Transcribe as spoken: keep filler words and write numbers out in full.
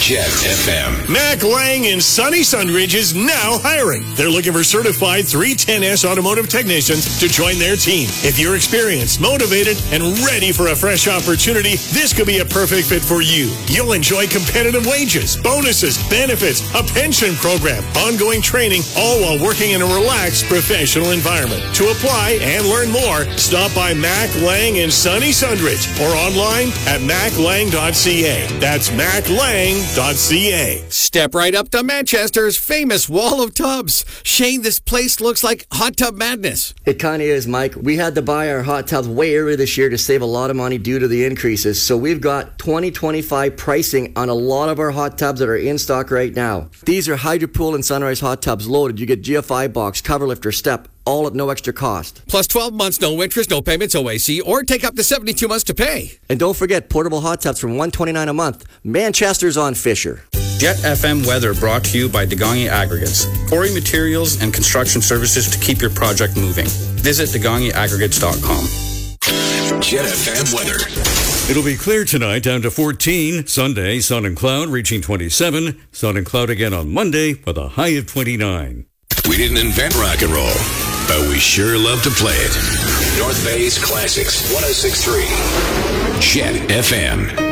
Jet F M. Mac Lang in sunny Sunridge is now hiring. They're looking for certified three ten S automotive technicians to join their team. If you're experienced, motivated, and ready for a fresh opportunity, this could be a perfect fit for you. You'll enjoy competitive wages, bonuses, benefits, a pension program, ongoing training, all while working in a relaxed professional environment. To apply and learn more, stop by Mac Lang in sunny Sunridge or online at mac lang dot c a. That's mac lang dot c a. Step right up to Manchester's famous wall of tubs. Shane, this place looks like hot tub madness. It kind of is, Mike. We had to buy our hot tubs way early this year to save a lot of money due to the increases. So we've got twenty twenty-five pricing on a lot of our hot tubs that are in stock right now. These are Hydropool and Sunrise hot tubs loaded. You get G F I box, cover lifter, step, all at no extra cost. Plus twelve months, no interest, no payments, O A C, or take up to seventy-two months to pay. And don't forget portable hot tubs from one hundred twenty-nine dollars a month. Manchester's on Fisher. Jet F M weather brought to you by Degangi Aggregates. Quarry materials and construction services to keep your project moving. Visit degangi aggregates dot com. Jet F M weather. It'll be clear tonight, down to fourteen. Sunday, sun and cloud reaching twenty-seven. Sun and cloud again on Monday with a high of twenty-nine. We didn't invent rock and roll, but we sure love to play it. North Bay's Classics, one oh six point three. Jet F M.